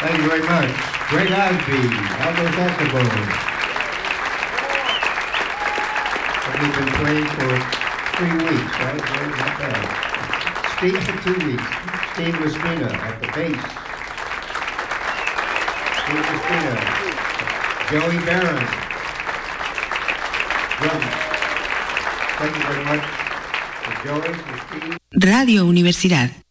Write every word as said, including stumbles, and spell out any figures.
Thank you very much. Greg Osby, alto saxophone. We've been playing for three weeks, right? Very not bad. Steve for two weeks. Steve Respina at the bass. Steve Respina. Joey Barron. Drums. Thank you very much. For Joey, for Steve. Radio Universidad.